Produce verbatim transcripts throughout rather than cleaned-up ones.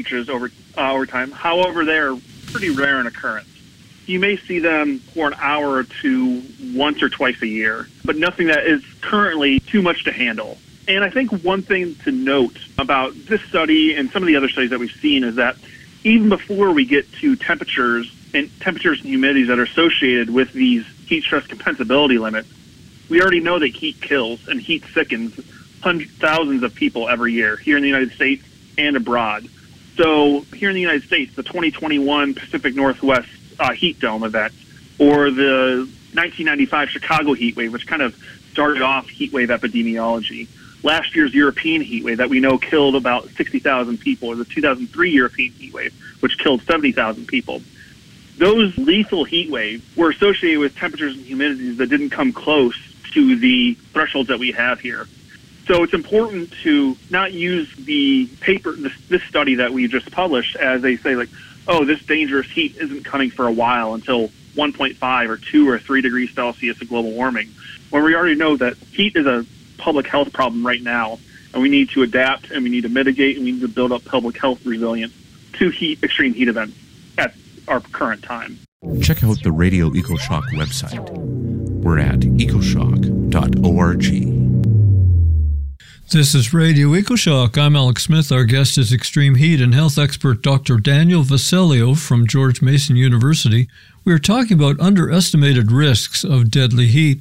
inches over uh, over time. However, they are pretty rare in occurrence. You may see them for an hour or two once or twice a year, but nothing that is currently too much to handle. And I think one thing to note about this study and some of the other studies that we've seen is that even before we get to temperatures and temperatures and humidities that are associated with these heat stress compensability limits, we already know that heat kills and heat sickens hundreds, thousands of people every year here in the United States and abroad. So here in the United States, the twenty twenty-one Pacific Northwest uh, heat dome event, or the nineteen ninety-five Chicago heat wave, which kind of started off heat wave epidemiology. Last year's European heat wave that we know killed about sixty thousand people, or the two thousand three European heat wave, which killed seventy thousand people. Those lethal heat waves were associated with temperatures and humidities that didn't come close to the thresholds that we have here. So it's important to not use the paper, this, this study that we just published, as they say, like, oh, this dangerous heat isn't coming for a while until one point five or two or three degrees Celsius of global warming, when we already know that heat is a public health problem right now, and we need to adapt, and we need to mitigate, and we need to build up public health resilience to heat, extreme heat events at our current time. Check out the Radio EcoShock website. We're at ecoshock dot org. This is Radio EcoShock. I'm Alex Smith. Our guest is extreme heat and health expert Doctor Daniel Vassilio from George Mason University. We are talking about underestimated risks of deadly heat.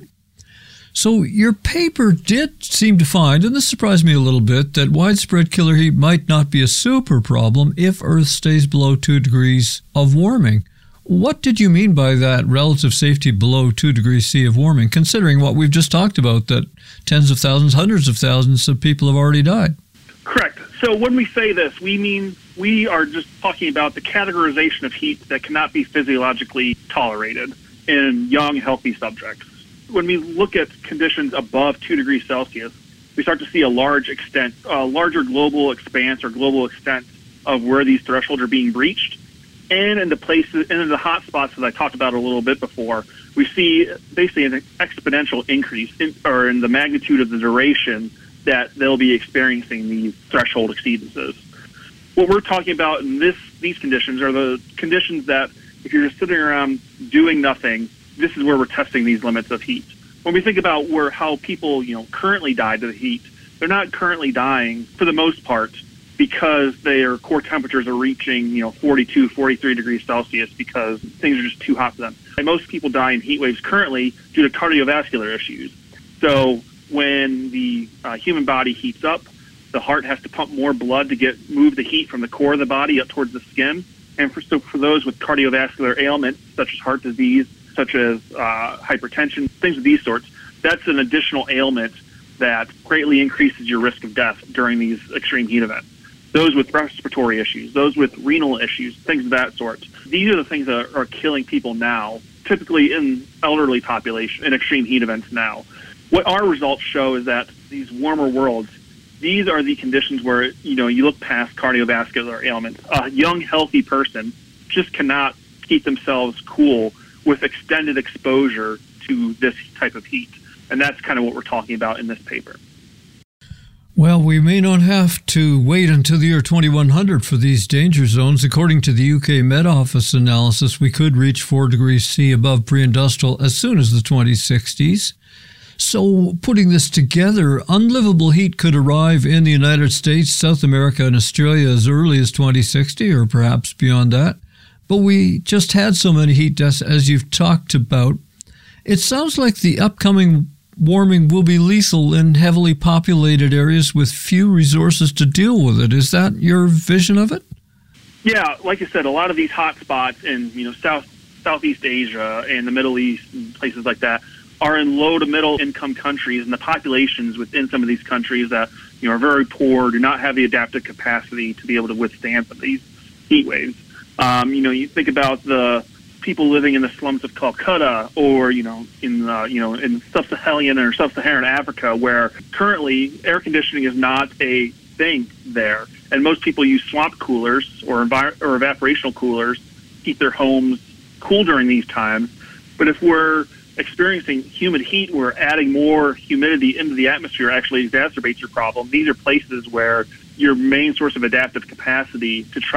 So your paper did seem to find, and this surprised me a little bit, that widespread killer heat might not be a super problem if Earth stays below two degrees of warming. What did you mean by that relative safety below two degrees C of warming, considering what we've just talked about, that tens of thousands, hundreds of thousands of people have already died? Correct. So when we say this, we mean we are just talking about the categorization of heat that cannot be physiologically tolerated in young, healthy subjects. When we look at conditions above two degrees Celsius, we start to see a large extent, a larger global expanse or global extent of where these thresholds are being breached. And in the places, and in the hot spots that I talked about a little bit before, we see basically an exponential increase in, or in the magnitude of the duration that they'll be experiencing these threshold exceedances. What we're talking about in this these conditions are the conditions that if you're just sitting around doing nothing, this is where we're testing these limits of heat. When we think about where how people you know currently die to the heat, they're not currently dying for the most part because their core temperatures are reaching, you know, forty-two, forty-three degrees Celsius because things are just too hot for them. And most people die in heat waves currently due to cardiovascular issues. So when the uh, human body heats up, the heart has to pump more blood to get move the heat from the core of the body up towards the skin. And for, so for those with cardiovascular ailments, such as heart disease, such as uh, hypertension, things of these sorts, that's an additional ailment that greatly increases your risk of death during these extreme heat events. Those with respiratory issues, those with renal issues, things of that sort. These are the things that are, are killing people now, typically in elderly population, in extreme heat events now. What our results show is that these warmer worlds, these are the conditions where, you know, you look past cardiovascular ailments. A young, healthy person just cannot keep themselves cool with extended exposure to this type of heat. And that's kind of what we're talking about in this paper. Well, we may not have to wait until the year twenty-one hundred for these danger zones. According to the U K Met Office analysis, we could reach four degrees C above pre-industrial as soon as the twenty sixties. So putting this together, unlivable heat could arrive in the United States, South America, and Australia as early as twenty sixty, or perhaps beyond that. But we just had so many heat deaths, as you've talked about. It sounds like the upcoming warming will be lethal in heavily populated areas with few resources to deal with it. Is that your vision of it? Yeah, like I said, a lot of these hot spots in you know South Southeast Asia and the Middle East and places like that are in low to middle income countries, and the populations within some of these countries that you know are very poor, do not have the adaptive capacity to be able to withstand some of these heat waves. Um, you know, you think about the people living in the slums of Calcutta, or you know, in uh, you know, in sub-Saharan or sub-Saharan Africa, where currently air conditioning is not a thing there, and most people use swamp coolers or, envir- or evaporational coolers to keep their homes cool during these times. But if we're experiencing humid heat, we're adding more humidity into the atmosphere, actually exacerbates your problem. These are places where your main source of adaptive capacity to try